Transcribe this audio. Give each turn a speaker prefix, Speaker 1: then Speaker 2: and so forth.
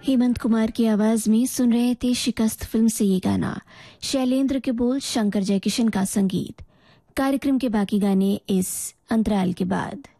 Speaker 1: हेमंत कुमार की आवाज में सुन रहे थे शिकस्त फिल्म से ये गाना। शैलेंद्र के बोल, शंकर जयकिशन का संगीत। कार्यक्रम के बाकी गाने इस अंतराल के बाद।